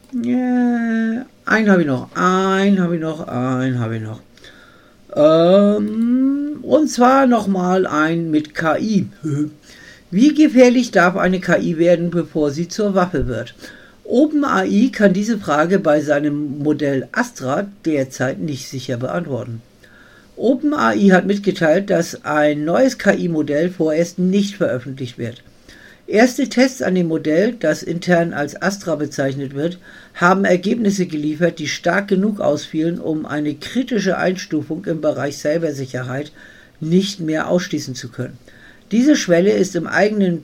Einen habe ich noch. Und zwar nochmal ein mit KI. Wie gefährlich darf eine KI werden, bevor sie zur Waffe wird? OpenAI kann diese Frage bei seinem Modell Astra derzeit nicht sicher beantworten. OpenAI hat mitgeteilt, dass ein neues KI-Modell vorerst nicht veröffentlicht wird. Erste Tests an dem Modell, das intern als Astra bezeichnet wird, haben Ergebnisse geliefert, die stark genug ausfielen, um eine kritische Einstufung im Bereich Cybersicherheit nicht mehr ausschließen zu können. Diese Schwelle ist im eigenen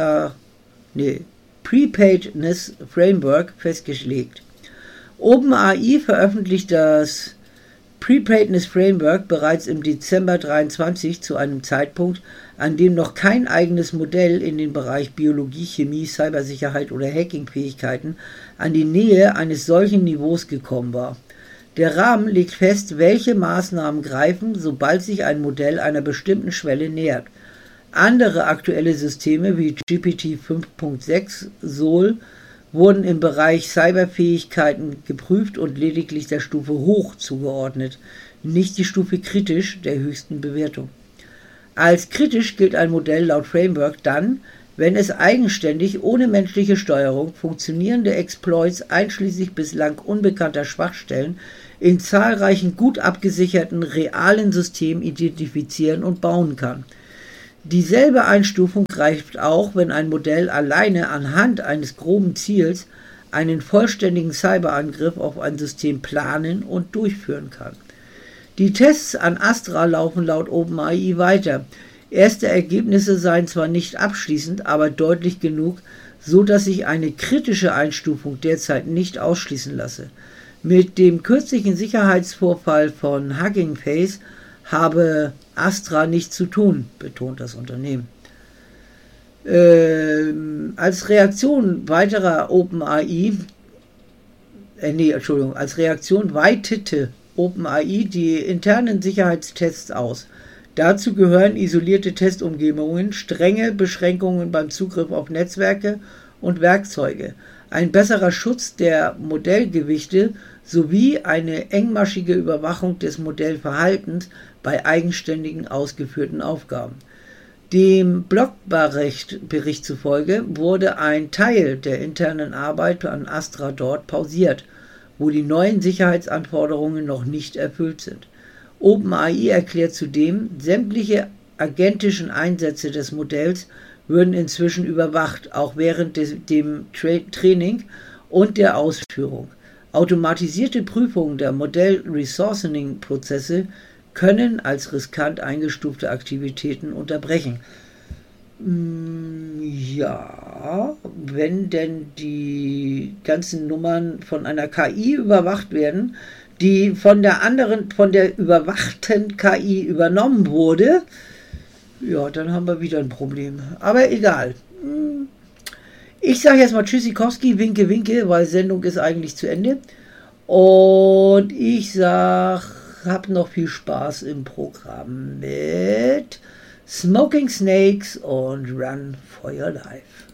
Preparedness Framework festgelegt. OpenAI veröffentlicht das Preparedness Framework bereits im Dezember 2023 zu einem Zeitpunkt, an dem noch kein eigenes Modell in den Bereich Biologie, Chemie, Cybersicherheit oder Hacking-Fähigkeiten an die Nähe eines solchen Niveaus gekommen war. Der Rahmen legt fest, welche Maßnahmen greifen, sobald sich ein Modell einer bestimmten Schwelle nähert. Andere aktuelle Systeme wie GPT 5.6 Sol wurden im Bereich Cyberfähigkeiten geprüft und lediglich der Stufe Hoch zugeordnet, nicht die Stufe Kritisch der höchsten Bewertung. Als kritisch gilt ein Modell laut Framework dann, wenn es eigenständig ohne menschliche Steuerung funktionierende Exploits einschließlich bislang unbekannter Schwachstellen in zahlreichen gut abgesicherten realen Systemen identifizieren und bauen kann. Dieselbe Einstufung greift auch, wenn ein Modell alleine anhand eines groben Ziels einen vollständigen Cyberangriff auf ein System planen und durchführen kann. Die Tests an Astra laufen laut OpenAI weiter. Erste Ergebnisse seien zwar nicht abschließend, aber deutlich genug, so dass sich eine kritische Einstufung derzeit nicht ausschließen lasse. Mit dem kürzlichen Sicherheitsvorfall von Hugging Face habe Astra nichts zu tun, betont das Unternehmen. Als Reaktion weitete OpenAI die internen Sicherheitstests aus. Dazu gehören isolierte Testumgebungen, strenge Beschränkungen beim Zugriff auf Netzwerke und Werkzeuge, ein besserer Schutz der Modellgewichte sowie eine engmaschige Überwachung des Modellverhaltens bei eigenständigen ausgeführten Aufgaben. Dem Blogbericht zufolge wurde ein Teil der internen Arbeit an Astra dort pausiert, wo die neuen Sicherheitsanforderungen noch nicht erfüllt sind. OpenAI erklärt zudem, sämtliche agentischen Einsätze des Modells würden inzwischen überwacht, auch während dem Training und der Ausführung. Automatisierte Prüfungen der Modell-Resourcing-Prozesse können als riskant eingestufte Aktivitäten unterbrechen. Ja, wenn denn die ganzen Nummern von einer KI überwacht werden, die von der überwachten KI übernommen wurde, ja, dann haben wir wieder ein Problem. Aber egal. Ich sage jetzt mal Tschüssikowski, winke, winke, weil Sendung ist eigentlich zu Ende. Und ich sage, hab noch viel Spaß im Programm mit Smoking Snakes und Run for Your Life.